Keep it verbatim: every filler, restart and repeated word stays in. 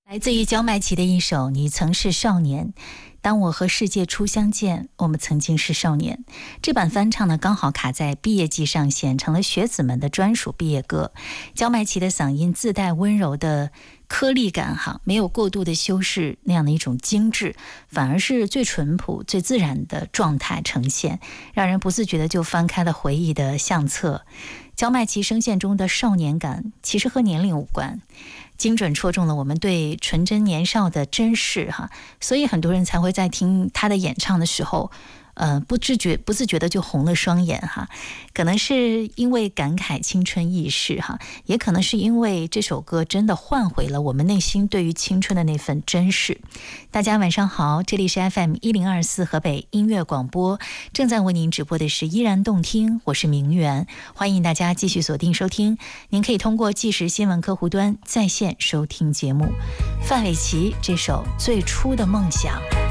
来自于焦麦琪的一首《你曾是少年》，当我和世界初相见，我们曾经是少年。这版翻唱呢，刚好卡在毕业季上线，成了学子们的专属毕业歌。焦麦琪的嗓音自带温柔的颗粒感哈，没有过度的修饰那样的一种精致，反而是最淳朴、最自然的状态呈现，让人不自觉的就翻开了回忆的相册。焦麦琪声线中的少年感，其实和年龄无关。精准戳中了我们对纯真年少的珍视哈，所以很多人才会在听他的演唱的时候，呃，不自觉不自觉的就红了双眼哈。可能是因为感慨青春易逝哈，也可能是因为这首歌真的唤回了我们内心对于青春的那份珍视。大家晚上好，这里是 F M 一零二四河北音乐广播，正在为您直播的是依然动听，我是明媛，欢迎大家继续锁定收听。您可以通过即时新闻客户端在线收听节目。范玮琪这首《最初的梦想》。